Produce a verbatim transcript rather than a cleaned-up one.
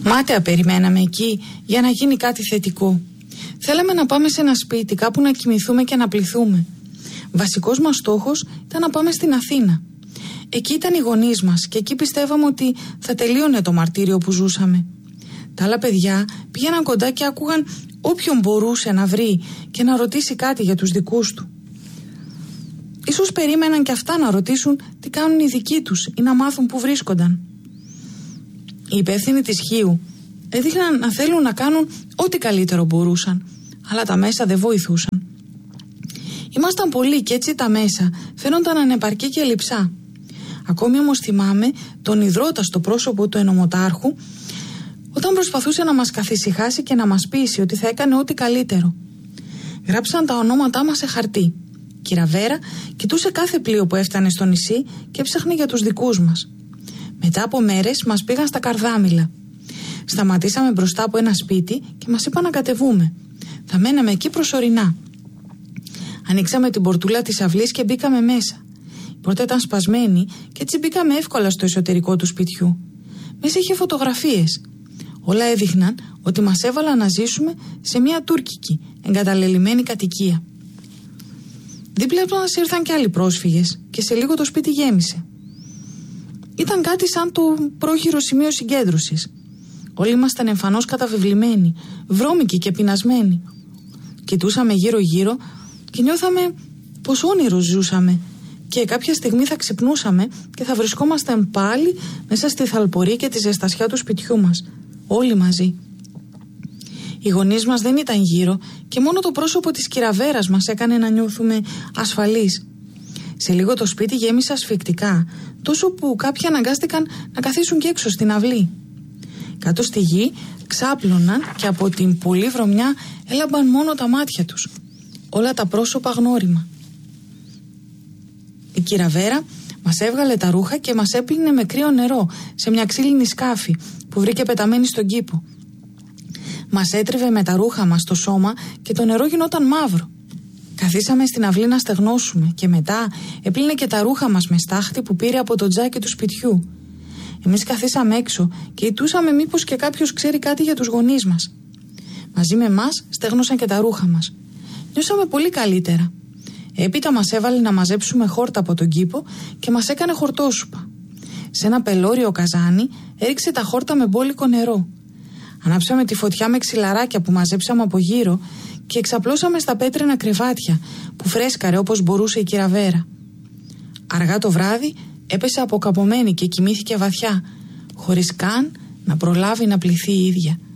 Μάταια περιμέναμε εκεί για να γίνει κάτι θετικό. Θέλαμε να πάμε σε ένα σπίτι, κάπου να κοιμηθούμε και να πληθούμε. Βασικός μας στόχος ήταν να πάμε στην Αθήνα. Εκεί ήταν οι γονείς μας και εκεί πιστεύαμε ότι θα τελείωνε το μαρτύριο που ζούσαμε. Τα άλλα παιδιά πήγαιναν κοντά και άκουγαν όποιον μπορούσε να βρει και να ρωτήσει κάτι για τους δικούς του. Ίσως περίμεναν και αυτά να ρωτήσουν τι κάνουν οι δικοί τους ή να μάθουν που βρίσκονταν. Οι υπεύθυνοι της Χίου έδειχναν να θέλουν να κάνουν ό,τι καλύτερο μπορούσαν, αλλά τα μέσα δεν βοηθούσαν. Ήμασταν πολλοί και έτσι τα μέσα φαίνονταν ανεπαρκή και λειψά. Ακόμη όμως θυμάμαι τον ιδρώτα στο πρόσωπο του ενωμοτάρχου όταν προσπαθούσε να μας καθησυχάσει και να μας πείσει ότι θα έκανε ό,τι καλύτερο. Γράψαν τα ονόματά μας σε χαρτί. Κυρα Βέρα κοιτούσε κάθε πλοίο που έφτανε στο νησί και έψαχνε για τους δικούς μας. Μετά από μέρες μας πήγαν στα Καρδάμηλα. Σταματήσαμε μπροστά από ένα σπίτι και μας είπαν να κατεβούμε. Θα μέναμε εκεί προσωρινά. Ανοίξαμε την πορτούλα της αυλής και μπήκαμε μέσα. Η πόρτα ήταν σπασμένη και έτσι μπήκαμε εύκολα στο εσωτερικό του σπιτιού. Μέσα είχε φωτογραφίες. Όλα έδειχναν ότι μας έβαλαν να ζήσουμε σε μια τουρκική εγκαταλελειμμένη κατοικία. Δίπλα μας ήρθαν και άλλοι πρόσφυγες και σε λίγο το σπίτι γέμισε. Ήταν κάτι σαν το πρόχειρο σημείο συγκέντρωσης. Όλοι ήμασταν εμφανώς καταβεβλημένοι, βρώμικοι και πεινασμένοι. Κοιτούσαμε γύρω-γύρω και νιώθαμε πως όνειρο ζούσαμε και κάποια στιγμή θα ξυπνούσαμε και θα βρισκόμασταν πάλι μέσα στη θαλπορή και τη ζεστασιά του σπιτιού μας, όλοι μαζί. Οι γονείς μας δεν ήταν γύρω και μόνο το πρόσωπο της Κυραβέρας μας έκανε να νιώθουμε ασφαλείς. Σε λίγο το σπίτι γέμισε ασφυκτικά, τόσο που κάποιοι αναγκάστηκαν να καθίσουν και έξω στην αυλή. Κάτω στη γη ξάπλωναν και από την πολλή βρωμιά έλαμπαν μόνο τα μάτια τους. Όλα τα πρόσωπα γνώριμα. Η Κυραβέρα μας έβγαλε τα ρούχα και μας έπλυνε με κρύο νερό σε μια ξύλινη σκάφη που βρήκε πεταμένη στον κήπο. Μας έτρεβε με τα ρούχα μας στο σώμα και το νερό γινόταν μαύρο. Καθίσαμε στην αυλή να στεγνώσουμε και μετά έπλυνε και τα ρούχα μας με στάχτη που πήρε από το τζάκι του σπιτιού. Εμείς καθίσαμε έξω και ητούσαμε μήπως και κάποιος ξέρει κάτι για τους γονείς μας. Μαζί με εμάς στέγνωσαν και τα ρούχα μας. Νιώσαμε πολύ καλύτερα. Έπειτα μας έβαλε να μαζέψουμε χόρτα από τον κήπο και μας έκανε χορτόσουπα. Σε ένα πελώριο καζάνι έριξε τα χόρτα με μπόλικο νερό. Ανάψαμε τη φωτιά με ξυλαράκια που μαζέψαμε από γύρω και εξαπλώσαμε στα πέτρινα κρεβάτια που φρέσκαρε όπως μπορούσε η Κυραβέρα. Αργά το βράδυ έπεσε αποκαμωμένη και κοιμήθηκε βαθιά, χωρίς καν να προλάβει να πληθεί η ίδια.